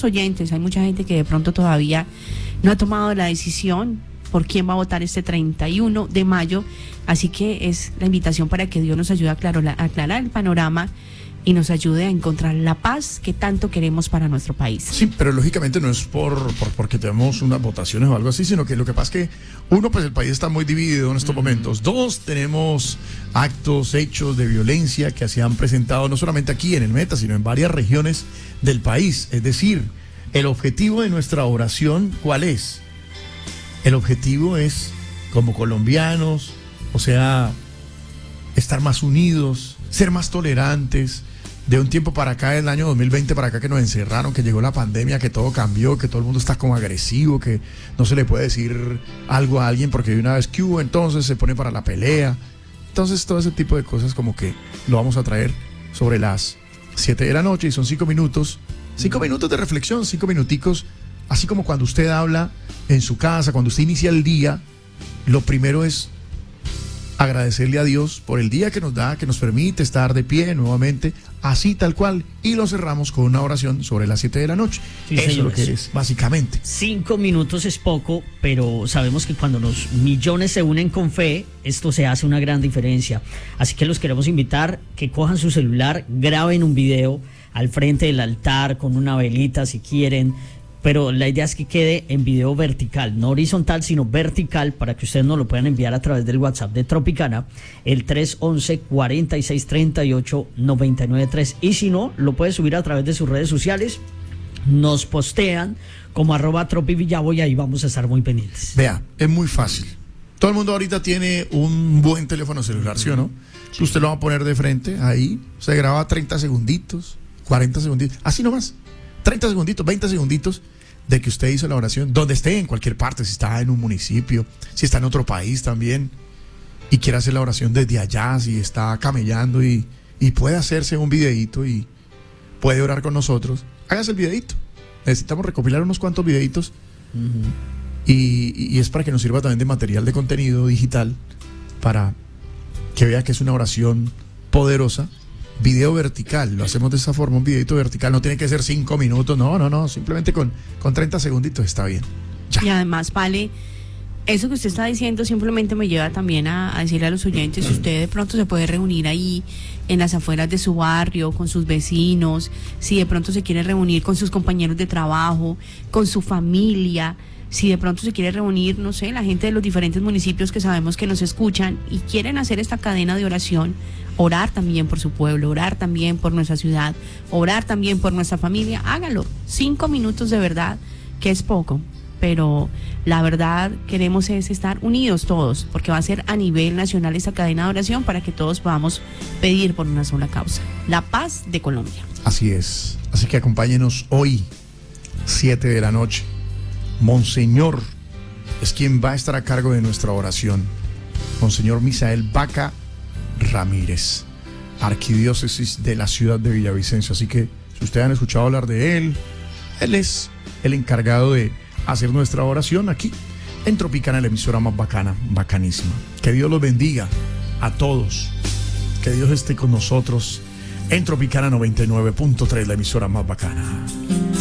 los oyentes, hay mucha gente que de pronto todavía no ha tomado la decisión por quién va a votar este 31 de mayo, así que es la invitación para que Dios nos ayude a aclarar el panorama y nos ayude a encontrar la paz que tanto queremos para nuestro país. Sí, pero lógicamente no es porque tenemos unas votaciones o algo así, sino que lo que pasa es que uno, pues el país está muy dividido en estos momentos. Dos, tenemos actos, hechos de violencia que se han presentado no solamente aquí en el Meta, sino en varias regiones del país. Es decir, el objetivo de nuestra oración, ¿cuál es? El objetivo es, como colombianos, o sea, estar más unidos, ser más tolerantes. De un tiempo para acá, el año 2020 para acá, que nos encerraron, que llegó la pandemia, que todo cambió, que todo el mundo está como agresivo, que no se le puede decir algo a alguien porque de una vez que hubo, entonces se pone para la pelea. Entonces todo ese tipo de cosas como que lo vamos a traer sobre las 7 de la noche y son 5 minutos. 5 minutos de reflexión, 5 minuticos, así como cuando usted habla en su casa, cuando usted inicia el día, lo primero es agradecerle a Dios por el día que nos da, que nos permite estar de pie nuevamente, así tal cual, y lo cerramos con una oración sobre las 7 de la noche. Sí, eso señores. es lo que es, básicamente. 5 minutos es poco, pero sabemos que cuando los millones se unen con fe, esto se hace una gran diferencia. Así que los queremos invitar que cojan su celular, graben un video al frente del altar con una velita si quieren, pero la idea es que quede en video vertical, no horizontal, sino vertical, para que ustedes nos lo puedan enviar a través del WhatsApp de Tropicana, el 311-4638-993. Y si no, lo puede subir a través de sus redes sociales, nos postean como @tropivillavo y ahí vamos a estar muy pendientes. Vea, es muy fácil. Todo el mundo ahorita tiene un buen teléfono celular, ¿sí o no? Sí. Usted lo va a poner de frente, ahí, se graba 30 segunditos, 40 segunditos, así nomás. 30 segunditos, 20 segunditos de que usted hizo la oración, donde esté, en cualquier parte, si está en un municipio, si está en otro país también, y quiere hacer la oración desde allá, si está camellando y puede hacerse un videíto y puede orar con nosotros, hágase el videíto. Necesitamos recopilar unos cuantos videitos y es para que nos sirva también de material de contenido digital, para que vea que es una oración poderosa. Video vertical, lo hacemos de esa forma, un videito vertical, no tiene que ser 5 minutos, no, simplemente con 30 segunditos está bien. Ya. Y además, Vale, eso que usted está diciendo simplemente me lleva también a decirle a los oyentes, si usted de pronto se puede reunir ahí en las afueras de su barrio, con sus vecinos, si de pronto se quiere reunir con sus compañeros de trabajo, con su familia, si de pronto se quiere reunir, no sé, la gente de los diferentes municipios que sabemos que nos escuchan y quieren hacer esta cadena de oración, orar también por su pueblo, orar también por nuestra ciudad, orar también por nuestra familia, hágalo. 5 minutos de verdad, que es poco, pero la verdad queremos es estar unidos todos, porque va a ser a nivel nacional esta cadena de oración para que todos podamos pedir por una sola causa, la paz de Colombia. Así es, así que acompáñenos hoy, 7 de la noche. Monseñor es quien va a estar a cargo de nuestra oración. Monseñor Misael Vaca Ramírez, arquidiócesis de la ciudad de Villavicencio. Así que si ustedes han escuchado hablar de él es el encargado de hacer nuestra oración aquí en Tropicana, la emisora más bacana, bacanísima. Que Dios los bendiga a todos, que Dios esté con nosotros en Tropicana 99.3, la emisora más bacana.